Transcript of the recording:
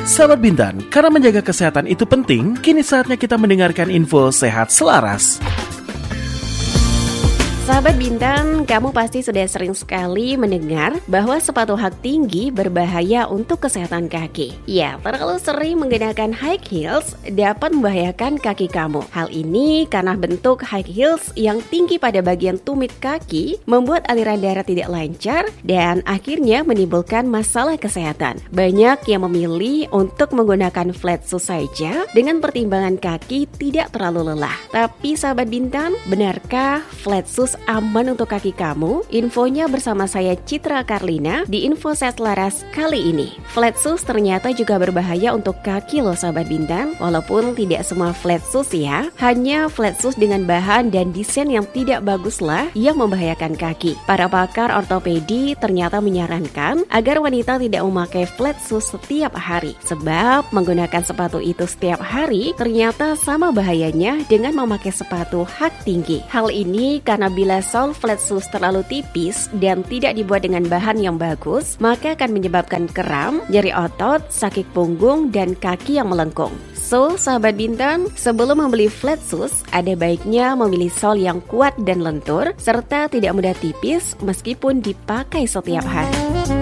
Sahabat Bintan, karena menjaga kesehatan itu penting, kini saatnya kita mendengarkan info sehat selaras. Sahabat Bintan, kamu pasti sudah sering sekali mendengar bahwa sepatu hak tinggi berbahaya untuk kesehatan kaki. Ya, terlalu sering menggunakan high heels dapat membahayakan kaki kamu. Hal ini karena bentuk high heels yang tinggi pada bagian tumit kaki membuat aliran darah tidak lancar dan akhirnya menimbulkan masalah kesehatan. Banyak yang memilih untuk menggunakan flat shoes saja dengan pertimbangan kaki tidak terlalu lelah. Tapi sahabat Bintan, benarkah flat shoes aman untuk kaki kamu? Infonya bersama saya Citra Karlina di Info Sehat Selaras kali ini. Flat shoes ternyata juga berbahaya untuk kaki loh sahabat Bintan. Walaupun tidak semua flat shoes ya, hanya flat shoes dengan bahan dan desain yang tidak baguslah yang membahayakan kaki. Para pakar ortopedi ternyata menyarankan agar wanita tidak memakai flat shoes setiap hari, sebab menggunakan sepatu itu setiap hari ternyata sama bahayanya dengan memakai sepatu hak tinggi. Hal ini karena bila sol flat shoes terlalu tipis dan tidak dibuat dengan bahan yang bagus, maka akan menyebabkan kram, nyeri otot, sakit punggung, dan kaki yang melengkung. So, sahabat Bintan, sebelum membeli flat shoes, ada baiknya memilih sol yang kuat dan lentur, serta tidak mudah tipis meskipun dipakai setiap hari.